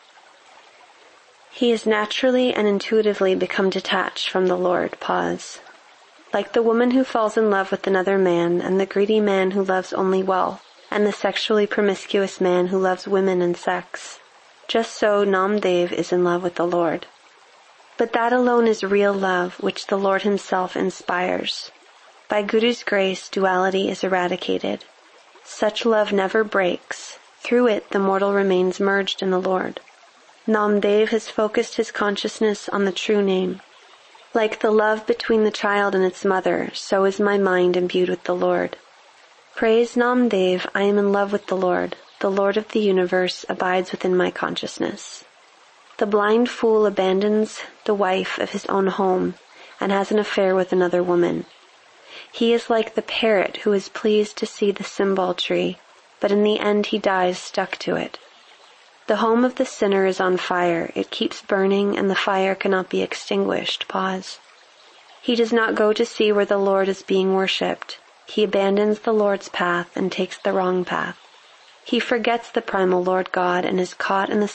He has naturally and intuitively become detached from the Lord. Pause. Like the woman who falls in love with another man, and the greedy man who loves only wealth, and the sexually promiscuous man who loves women and sex, just so Namdev is in love with the Lord. But that alone is real love, which the Lord himself inspires. By Guru's grace, duality is eradicated. Such love never breaks. Through it, the mortal remains merged in the Lord. Namdev has focused his consciousness on the true name. Like the love between the child and its mother, so is my mind imbued with the Lord. Praise Namdev, I am in love with the Lord. The Lord of the universe abides within my consciousness. The blind fool abandons the wife of his own home and has an affair with another woman. He is like the parrot who is pleased to see the cymbal tree, but in the end he dies stuck to it. The home of the sinner is on fire. It keeps burning, and the fire cannot be extinguished. Pause. He does not go to see where the Lord is being worshipped. He abandons the Lord's path and takes the wrong path. He forgets the primal Lord God and is caught in the